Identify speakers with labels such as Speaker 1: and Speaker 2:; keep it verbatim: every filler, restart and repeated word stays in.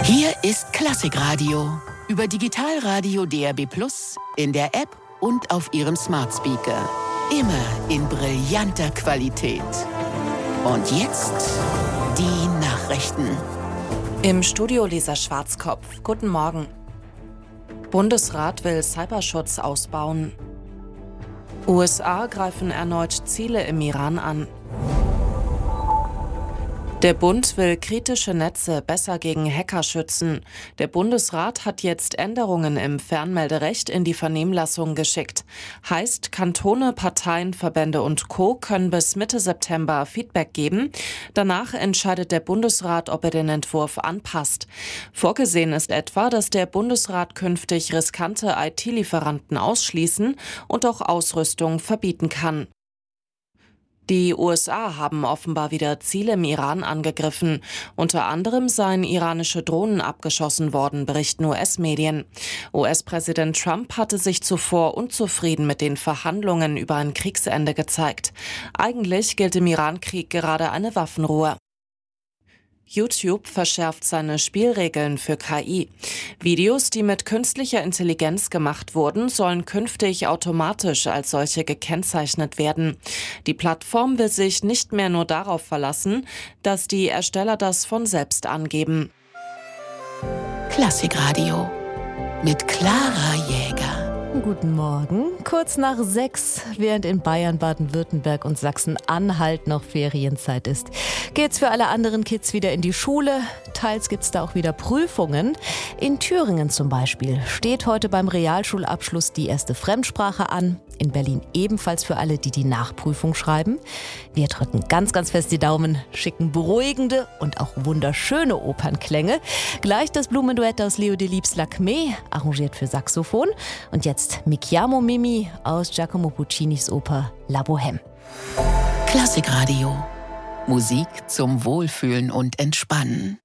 Speaker 1: Hier ist Klassikradio über Digitalradio D A B plus, in der App und auf Ihrem Smart Speaker. Immer in brillanter Qualität. Und jetzt die Nachrichten.
Speaker 2: Im Studio Lisa Schwarzkopf. Guten Morgen. Bundesrat will Cyberschutz ausbauen. U S A greifen erneut Ziele im Iran an. Der Bund will kritische Netze besser gegen Hacker schützen. Der Bundesrat hat jetzt Änderungen im Fernmelderecht in die Vernehmlassung geschickt. Heißt, Kantone, Parteien, Verbände und Co. können bis Mitte September Feedback geben. Danach entscheidet der Bundesrat, ob er den Entwurf anpasst. Vorgesehen ist etwa, dass der Bundesrat künftig riskante I T-Lieferanten ausschließen und auch Ausrüstung verbieten kann. Die U S A haben offenbar wieder Ziele im Iran angegriffen. Unter anderem seien iranische Drohnen abgeschossen worden, berichten U S-Medien. U S-Präsident Trump hatte sich zuvor unzufrieden mit den Verhandlungen über ein Kriegsende gezeigt. Eigentlich gilt im Iran-Krieg gerade eine Waffenruhe. YouTube verschärft seine Spielregeln für K I. Videos, die mit künstlicher Intelligenz gemacht wurden, sollen künftig automatisch als solche gekennzeichnet werden. Die Plattform will sich nicht mehr nur darauf verlassen, dass die Ersteller das von selbst angeben.
Speaker 1: Klassikradio mit Clara Jäger.
Speaker 3: Guten Morgen. Kurz nach sechs, während in Bayern, Baden-Württemberg und Sachsen-Anhalt noch Ferienzeit ist, geht's für alle anderen Kids wieder in die Schule. Teils gibt's da auch wieder Prüfungen. In Thüringen zum Beispiel steht heute beim Realschulabschluss die erste Fremdsprache an. In Berlin ebenfalls für alle, die die Nachprüfung schreiben. Wir drücken ganz, ganz fest die Daumen, schicken beruhigende und auch wunderschöne Opernklänge. Gleich das Blumenduett aus Leo Delibes Lakmé, arrangiert für Saxophon. Und jetzt Mi chiamo Mimi aus Giacomo Puccinis Oper La Bohème.
Speaker 1: Klassikradio. Musik zum Wohlfühlen und Entspannen.